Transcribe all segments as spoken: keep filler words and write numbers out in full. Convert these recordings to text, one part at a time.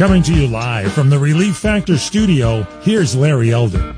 Coming to you live from the Relief Factor studio, here's Larry Elder.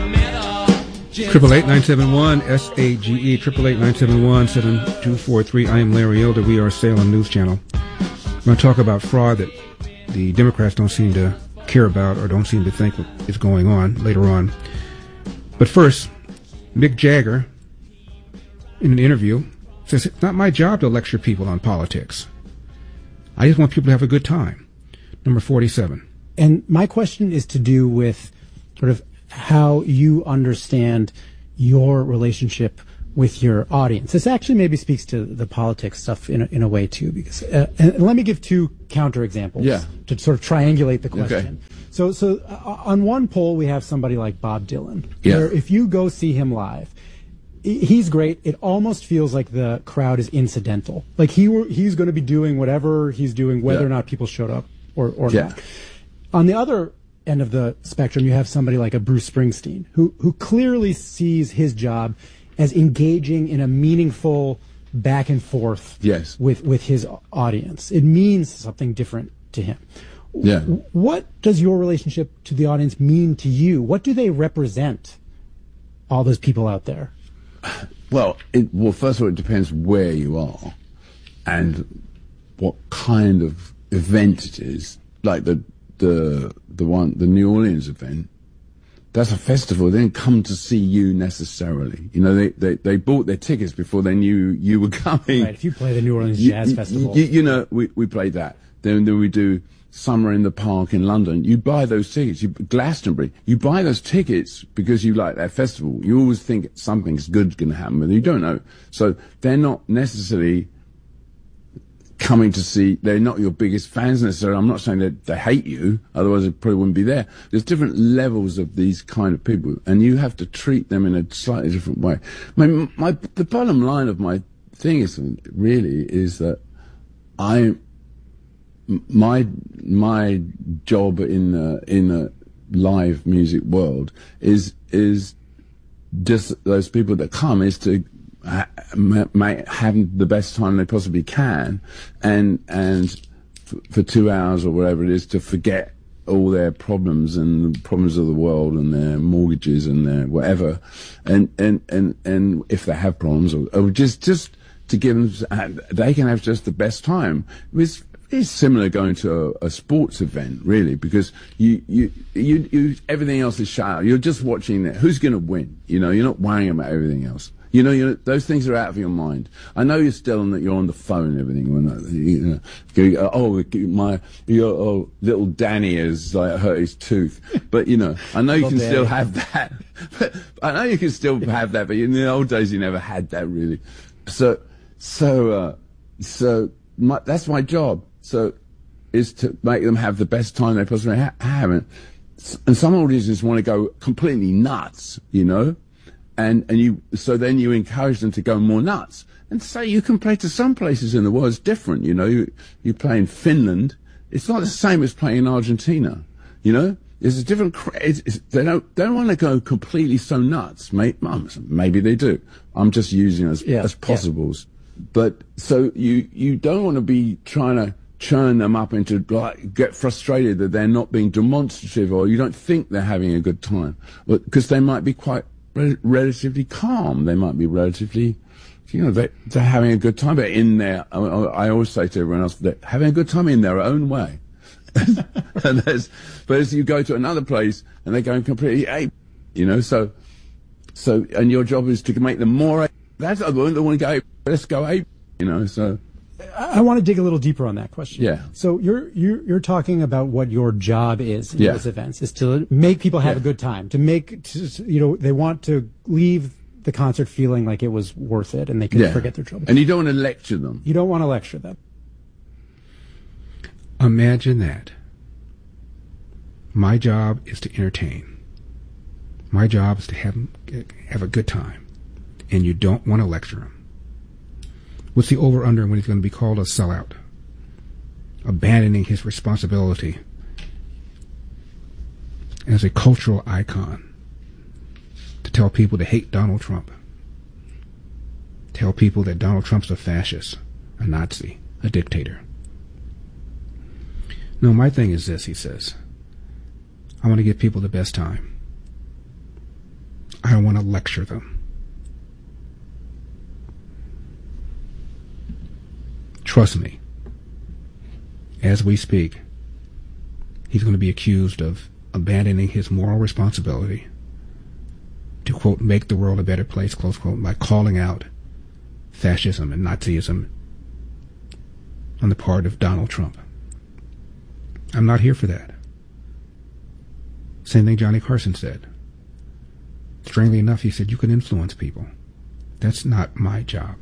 Triple eight nine seven one S A G E triple eight nine seven one seven two four three. I am Larry Elder. We are Salem News Channel. I'm going to talk about fraud that the Democrats don't seem to care about or don't seem to think is going on later on. But first, Mick Jagger, in an interview, says it's not my job to lecture people on politics. I just want people to have a good time. Number forty-seven. And my question is to do with sort of how you understand your relationship with your audience. This actually maybe speaks to the politics stuff in a, in a way too, because uh, and let me give two counterexamples yeah. to sort of triangulate the question. Okay. So, so uh, on one poll we have somebody like Bob Dylan, yeah. where if you go see him live, he's great. It almost feels like the crowd is incidental. Like he were, he's going to be doing whatever he's doing, whether yeah. or not people showed up or, or yeah. not. On the other end of the spectrum, you have somebody like a Bruce Springsteen, who who clearly sees his job as engaging in a meaningful back and forth yes. with, with his audience. It means something different to him. Yeah. What does your relationship to the audience mean to you? What do they represent, all those people out there? Well, it, well, first of all, it depends where you are and what kind of event it is. Like the the the one the New Orleans event, that's a festival. They didn't come to see you necessarily. You know, they they, they bought their tickets before they knew you were coming. Right. If you play the New Orleans you, Jazz you, Festival, you, you know, we we played that. Then then we do Summer in the Park in London. You buy those tickets. You Glastonbury. You buy those tickets because you like that festival. You always think something's good's going to happen, but you don't know. So they're not necessarily coming to see. They're not your biggest fans necessarily. I'm not saying that they hate you, otherwise it probably wouldn't be there. There's different levels of these kind of people, and you have to treat them in a slightly different way. My, my the bottom line of my thing is really is that I. My my job in the in the live music world is is just those people that come is to ha- ma- have the best time they possibly can, and and f- for two hours or whatever it is to forget all their problems and the problems of the world and their mortgages and their whatever, and and and, and if they have problems or, or just just to give them, they can have just the best time. It's, It's similar going to a, a sports event, really, because you, you, you, you, everything else is shut out. You're just watching that. Who's going to win? You know, you're not worrying about everything else. You know, you those things are out of your mind. I know you're still on that. You're on the phone and everything. When you know, oh, my, your oh, little Danny has like hurt his tooth. But you know, I know you can still have that. But I know you can still have that. But in the old days, you never had that really. So, so, uh, so my, that's my job. So, is to make them have the best time they possibly ha- have. And, and some audiences want to go completely nuts, you know, and and you. So then you encourage them to go more nuts. And say you can play to some places in the world. It's different, you know. You you play in Finland. It's not the same as playing in Argentina, you know. It's a different. It's, it's, they don't they don't want to go completely so nuts. Maybe, maybe they do. I'm just using it as yeah, as possibles. Yeah. But so you you don't want to be trying to churn them up into, like, get frustrated that they're not being demonstrative or you don't think they're having a good time. Because they might be quite re- relatively calm. They might be relatively, you know, they, they're having a good time. But in their, I, I always say to everyone else, they're having a good time in their own way. and there's, but as you go to another place and they're going completely ape, you know, so, so, and your job is to make them more ape. That's the one that want to go ape. Let's go ape, you know, so. I want to dig a little deeper on that question. Yeah. So you're you're you're talking about what your job is in yeah. those events is to make people have yeah. a good time, to make to, you know they want to leave the concert feeling like it was worth it and they can yeah. forget their troubles. And you don't want to lecture them. You don't want to lecture them. Imagine that. My job is to entertain. My job is to have have a good time, and you don't want to lecture them. What's the over-under when he's going to be called a sellout? Abandoning his responsibility as a cultural icon to tell people to hate Donald Trump. Tell people that Donald Trump's a fascist, a Nazi, a dictator. No, my thing is this, he says. I want to give people the best time. I don't want to lecture them. Trust me, as we speak, he's going to be accused of abandoning his moral responsibility to, quote, make the world a better place, close quote, by calling out fascism and Nazism on the part of Donald Trump. I'm not here for that. Same thing Johnny Carson said. Strangely enough, he said, you can influence people. That's not my job.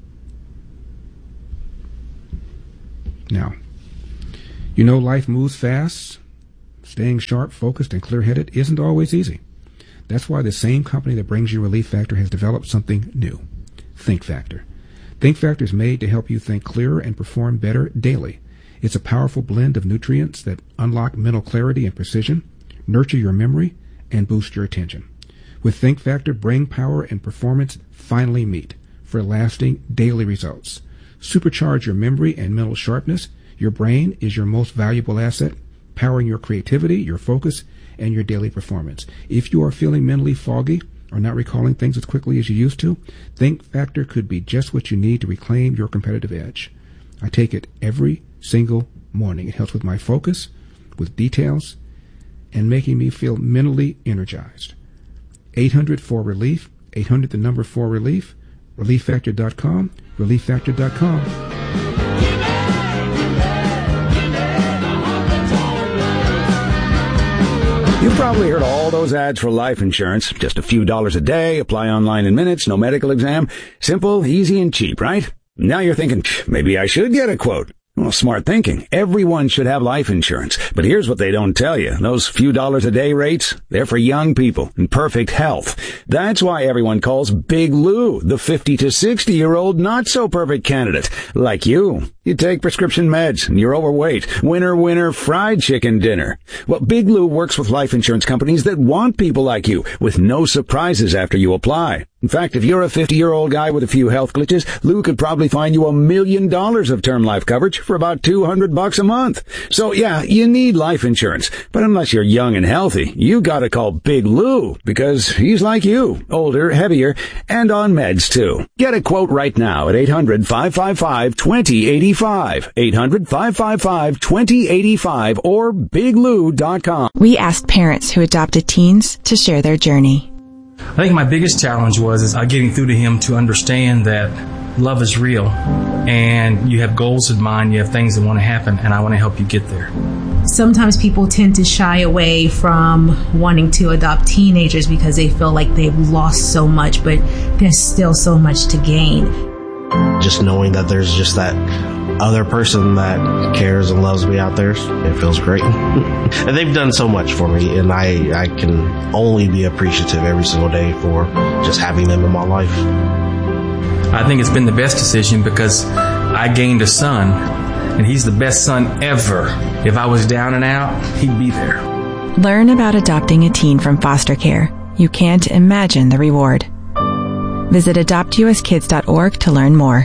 Now, you know life moves fast. Staying sharp, focused, and clear-headed isn't always easy. That's why the same company that brings you Relief Factor has developed something new, Think Factor. Think Factor is made to help you think clearer and perform better daily. It's a powerful blend of nutrients that unlock mental clarity and precision, nurture your memory, and boost your attention. With Think Factor, brain power and performance finally meet for lasting daily results. Supercharge your memory and mental sharpness. Your brain is your most valuable asset, powering your creativity, your focus, and your daily performance. If you are feeling mentally foggy or not recalling things as quickly as you used to, Think Factor could be just what you need to reclaim your competitive edge. I take it every single morning. It helps with my focus, with details, and making me feel mentally energized. eight hundred four relief, eight hundred the number four relief, relief factor dot com, relief factor dot com. You've probably heard all those ads for life insurance. Just a few dollars a day, apply online in minutes, no medical exam. Simple, easy, and cheap, right? Now you're thinking, maybe I should get a quote. Well, smart thinking. Everyone should have life insurance. But here's what they don't tell you. Those few dollars a day rates, they're for young people in perfect health. That's why everyone calls Big Lou the fifty to sixty year old not so perfect candidate. Like you. You take prescription meds and you're overweight. Winner, winner, fried chicken dinner. Well, Big Lou works with life insurance companies that want people like you with no surprises after you apply. In fact, if you're a fifty-year-old guy with a few health glitches, Lou could probably find you a million dollars of term life coverage for about two hundred bucks a month. So yeah, you need life insurance. But unless you're young and healthy, you gotta call Big Lou because he's like you, older, heavier, and on meds too. Get a quote right now at eight hundred, five five five, two zero eight five, eight hundred, five five five, two zero eight five, or big lou dot com. We asked parents who adopted teens to share their journey. I think my biggest challenge was is uh, getting through to him to understand that love is real and you have goals in mind, you have things that want to happen, and I want to help you get there. Sometimes people tend to shy away from wanting to adopt teenagers because they feel like they've lost so much, but there's still so much to gain. Just knowing that there's just that other person that cares and loves me out there, it feels great. And they've done so much for me, and I, I can only be appreciative every single day for just having them in my life. I think it's been the best decision because I gained a son, and he's the best son ever. If I was down and out, he'd be there. Learn about adopting a teen from foster care. You can't imagine the reward. Visit adopt u s kids dot org to learn more.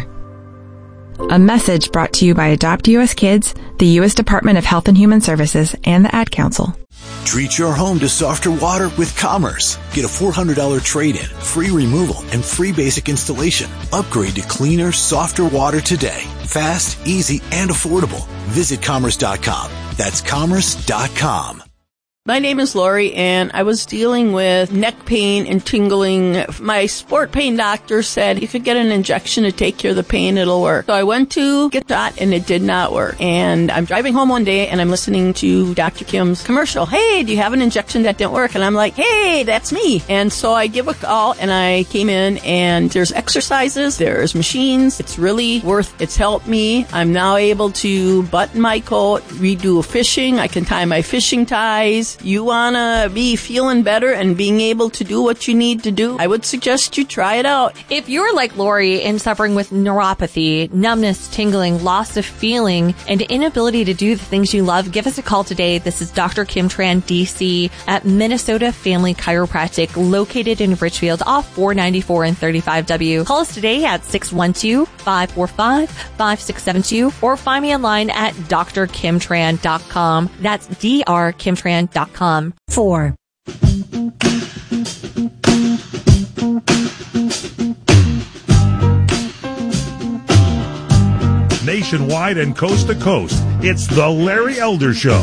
A message brought to you by Adopt U S Kids, the U S Department of Health and Human Services, and the Ad Council. Treat your home to softer water with Commerce. Get a four hundred dollars trade-in, free removal, and free basic installation. Upgrade to cleaner, softer water today. Fast, easy, and affordable. Visit commerce dot com. That's commerce dot com. My name is Lori, and I was dealing with neck pain and tingling. My sport pain doctor said you could get an injection to take care of the pain, it'll work. So I went to get that, and it did not work. And I'm driving home one day, and I'm listening to Doctor Kim's commercial. Hey, do you have an injection that didn't work? And I'm like, hey, that's me. And so I give a call, and I came in, and there's exercises, there's machines. It's really worth, it's helped me. I'm now able to button my coat, redo fishing. I can tie my fishing ties. days. You want to be feeling better and being able to do what you need to do? I would suggest you try it out. If you're like Lori and suffering with neuropathy, numbness, tingling, loss of feeling, and inability to do the things you love, give us a call today. This is Doctor Kim Tran, D C, at Minnesota Family Chiropractic, located in Richfield off four ninety-four and thirty-five W. Call us today at six one two, five four five, five six seven two or find me online at d r kim tran dot com. That's d r kim tran dot com. Four. Nationwide and coast to coast, it's the Larry Elder Show.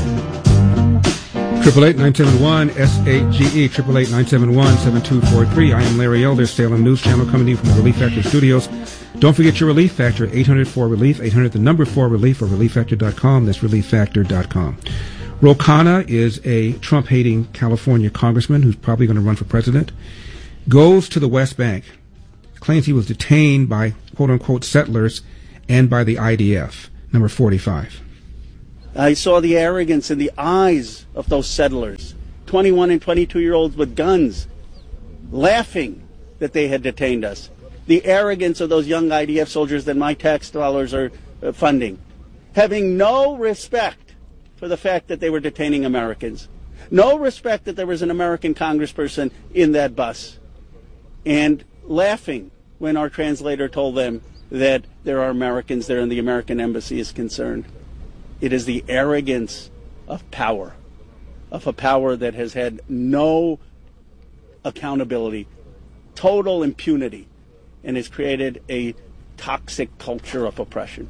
Triple eight nine seven one S A G E triple eight nine seven one seven two four three. I am Larry Elder, Salem News Channel, coming to you from the Relief Factor Studios. Don't forget your Relief Factor, eight hundred four relief, eight hundred the number four relief, or relief factor dot com. That's relief factor dot com. Ro Khanna is a Trump-hating California congressman who's probably going to run for president. Goes to the West Bank, claims he was detained by quote-unquote settlers and by the I D F. Number forty-five. I saw the arrogance in the eyes of those settlers, twenty-one and twenty-two-year-olds with guns, laughing that they had detained us. The arrogance of those young I D F soldiers that my tax dollars are uh, funding, having no respect for the fact that they were detaining Americans, no respect that there was an American congressperson in that bus, and laughing when our translator told them that there are Americans there and the American embassy is concerned. It is the arrogance of power, of a power that has had no accountability, total impunity, and has created a toxic culture of oppression.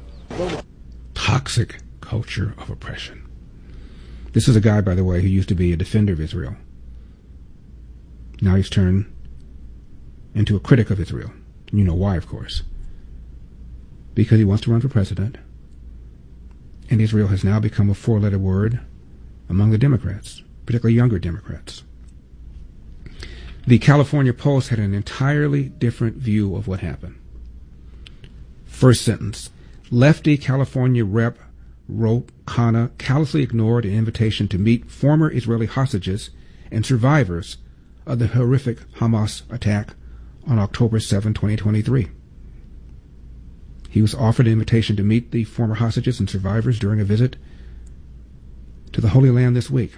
Toxic culture of oppression. This is a guy, by the way, who used to be a defender of Israel. Now he's turned into a critic of Israel. You know why, of course. Because he wants to run for president. And Israel has now become a four-letter word among the Democrats, particularly younger Democrats. The California Post had an entirely different view of what happened. First sentence, lefty California Rep Ro Khanna callously ignored an invitation to meet former Israeli hostages and survivors of the horrific Hamas attack on October seventh, twenty twenty-three. He was offered an invitation to meet the former hostages and survivors during a visit to the Holy Land this week.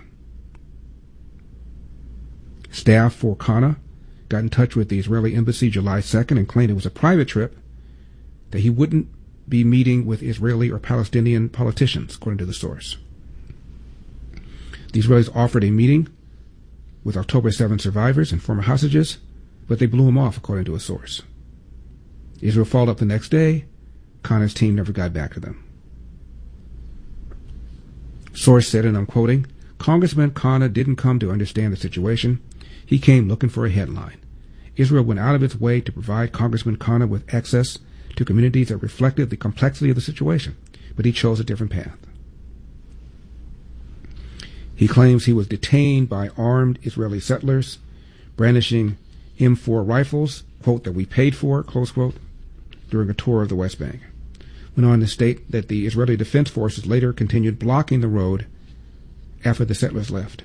Staff for Khanna got in touch with the Israeli embassy July second and claimed it was a private trip, that he wouldn't be meeting with Israeli or Palestinian politicians, according to the source. The Israelis offered a meeting with October seventh survivors and former hostages, but they blew him off, according to a source. Israel followed up the next day. Khanna's team never got back to them. Source said, and I'm quoting, Congressman Khanna didn't come to understand the situation. He came looking for a headline. Israel went out of its way to provide Congressman Khanna with access to communities that reflected the complexity of the situation, but he chose a different path. He claims he was detained by armed Israeli settlers, brandishing M four rifles, quote, that we paid for, close quote, during a tour of the West Bank. Went on to state that the Israeli Defense Forces later continued blocking the road after the settlers left.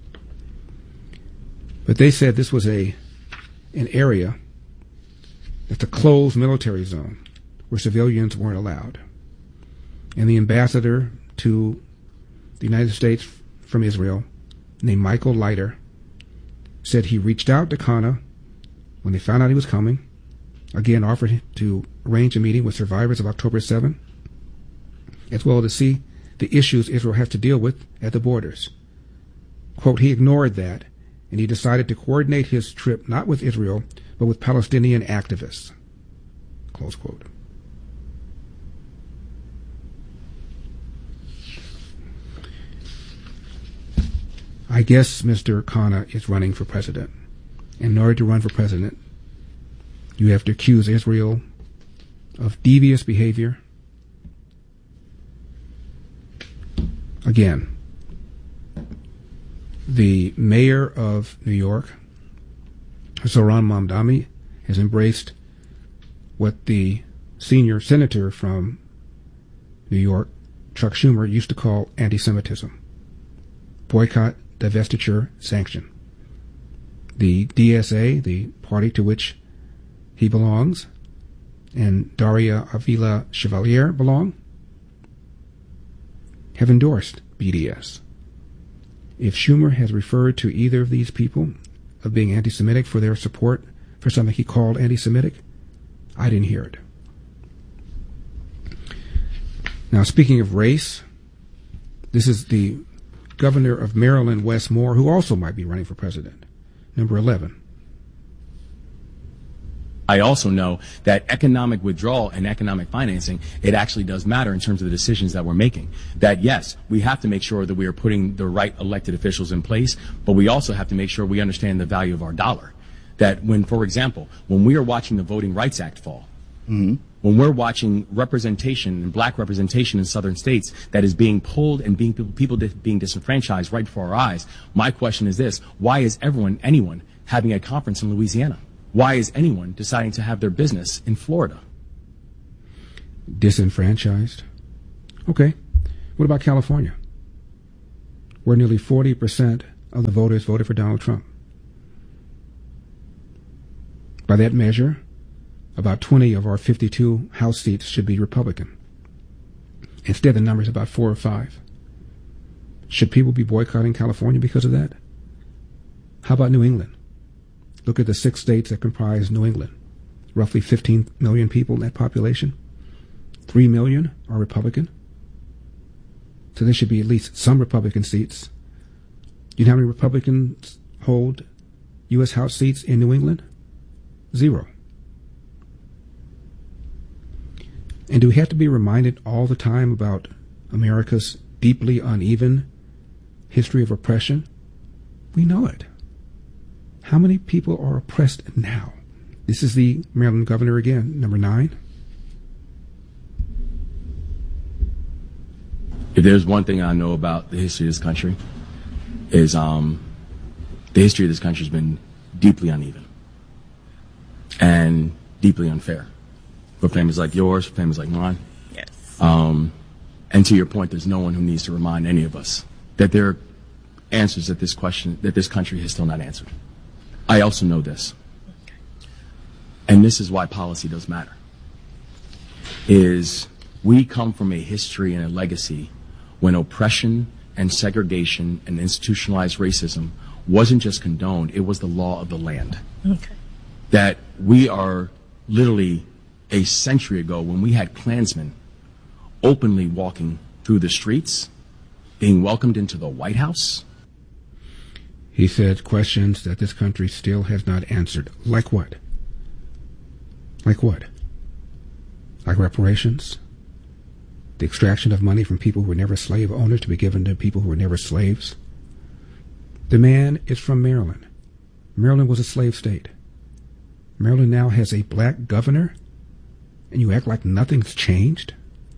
But they said this was a an area that's a closed military zone where civilians weren't allowed. And the ambassador to the United States from Israel, named Michael Leiter, said he reached out to Khanna when they found out he was coming, again offered to arrange a meeting with survivors of October seventh, as well as to see the issues Israel has to deal with at the borders. Quote, he ignored that, and he decided to coordinate his trip not with Israel, but with Palestinian activists. Close quote. I guess Mister Khanna is running for president. In order to run for president, you have to accuse Israel of devious behavior. Again, the mayor of New York, Zohran Mamdani, has embraced what the senior senator from New York, Chuck Schumer, used to call anti-Semitism. Boycott, divestiture sanction. The D S A, the party to which he belongs, and Daria Avila Chevalier belong, have endorsed B D S. If Schumer has referred to either of these people of being anti-Semitic for their support for something he called anti-Semitic, I didn't hear it. Now, speaking of race, this is the governor of Maryland, Wes Moore, who also might be running for president, number eleven. I also know that economic withdrawal and economic financing, it actually does matter in terms of the decisions that we're making. That, yes, we have to make sure that we are putting the right elected officials in place, but we also have to make sure we understand the value of our dollar. That when, for example, when we are watching the Voting Rights Act fall, mm-hmm. when we're watching representation and black representation in southern states that is being pulled and being people being disenfranchised right before our eyes, my question is this: why is everyone, anyone, having a conference in Louisiana? Why is anyone deciding to have their business in Florida? Disenfranchised? Okay. What about California, where nearly forty percent of the voters voted for Donald Trump? By that measure, about twenty of our fifty-two House seats should be Republican. Instead, the number is about four or five. Should people be boycotting California because of that? How about New England? Look at the six states that comprise New England. Roughly fifteen million people in that population. Three million are Republican. So there should be at least some Republican seats. Do you know how many Republicans hold U S House seats in New England? Zero. And do we have to be reminded all the time about America's deeply uneven history of oppression? We know it. How many people are oppressed now? This is the Maryland governor again, number nine. If there's one thing I know about the history of this country, is um, the history of this country has been deeply uneven and deeply unfair. For families like yours, for families like mine. Yes. Um, and to your point, there's no one who needs to remind any of us that there are answers that this question, that this country has still not answered. I also know this, and this is why policy does matter, is we come from a history and a legacy when oppression and segregation and institutionalized racism wasn't just condoned, it was the law of the land. Okay. That we are literally a century ago when we had Klansmen openly walking through the streets, being welcomed into the White House. He said questions that this country still has not answered. Like what? Like what? Like reparations? The extraction of money from people who were never slave owners to be given to people who were never slaves? The man is from Maryland. Maryland was a slave state. Maryland now has a black governor, and you act like nothing's changed?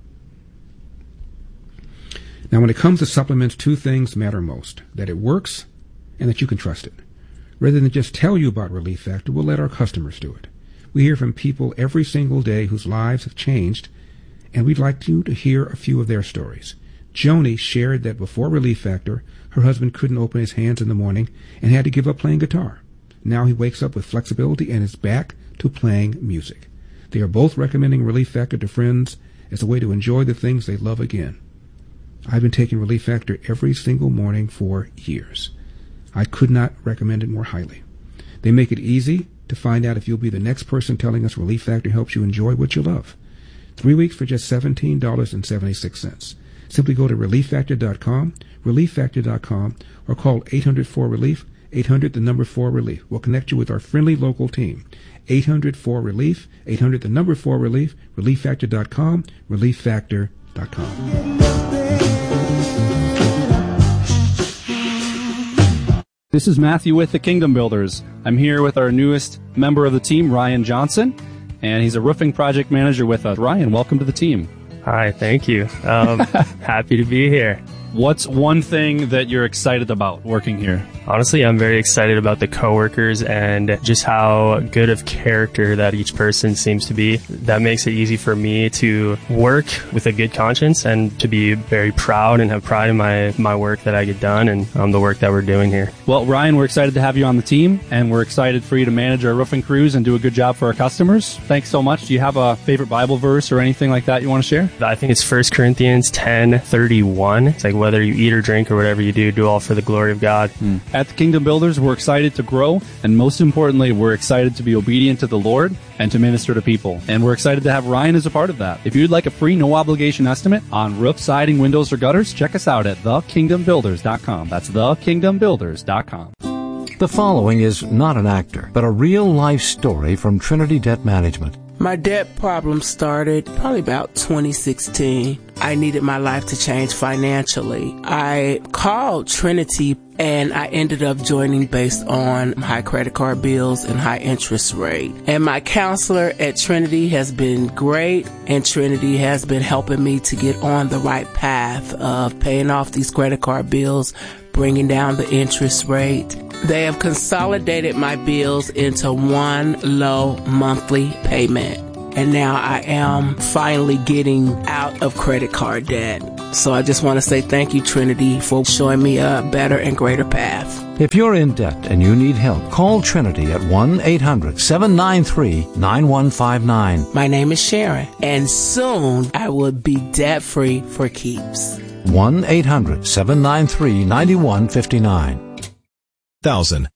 Now, when it comes to supplements, two things matter most: that it works and that you can trust it. Rather than just tell you about Relief Factor, we'll let our customers do it. We hear from people every single day whose lives have changed, and we'd like you to hear a few of their stories. Joni shared that before Relief Factor, her husband couldn't open his hands in the morning and had to give up playing guitar. Now he wakes up with flexibility and is back to playing music. They are both recommending Relief Factor to friends as a way to enjoy the things they love again. I've been taking Relief Factor every single morning for years. I could not recommend it more highly. They make it easy to find out if you'll be the next person telling us Relief Factor helps you enjoy what you love. Three weeks for just seventeen dollars and seventy-six cents. Simply go to relief factor dot com, relief factor dot com, or call eight hundred four relief, eight hundred the number four relief. We'll connect you with our friendly local team. eight hundred four relief, eight hundred the number four relief, relief factor dot com, relief factor dot com. This is Matthew with the Kingdom Builders. I'm here with our newest member of the team, Ryan Johnson, and he's a roofing project manager with us. Ryan, welcome to the team. Hi, thank you. Um, happy to be here. What's one thing that you're excited about working here? Honestly, I'm very excited about the coworkers and just how good of character that each person seems to be. That makes it easy for me to work with a good conscience and to be very proud and have pride in my, my work that I get done and um, the work that we're doing here. Well, Ryan, we're excited to have you on the team, and we're excited for you to manage our roofing crews and do a good job for our customers. Thanks so much. Do you have a favorite Bible verse or anything like that you want to share? I think it's First Corinthians ten thirty-one. It's like whether you eat or drink or whatever you do, do all for the glory of God. Hmm. At the Kingdom Builders, we're excited to grow, and most importantly, we're excited to be obedient to the Lord and to minister to people. And we're excited to have Ryan as a part of that. If you'd like a free, no obligation estimate on roof, siding, windows, or gutters, check us out at the kingdom builders dot com. That's the kingdom builders dot com. The following is not an actor, but a real-life story from Trinity Debt Management. My debt problem started probably about twenty sixteen. I needed my life to change financially. I called Trinity and I ended up joining based on high credit card bills and high interest rate. And my counselor at Trinity has been great, and Trinity has been helping me to get on the right path of paying off these credit card bills, bringing down the interest rate. They have consolidated my bills into one low monthly payment. And now I am finally getting out of credit card debt. So I just want to say thank you, Trinity, for showing me a better and greater path. If you're in debt and you need help, call Trinity at one eight hundred seven nine three nine one five nine. My name is Sharon, and soon I will be debt-free for keeps. one eight hundred seven nine three nine one five nine. Thousand.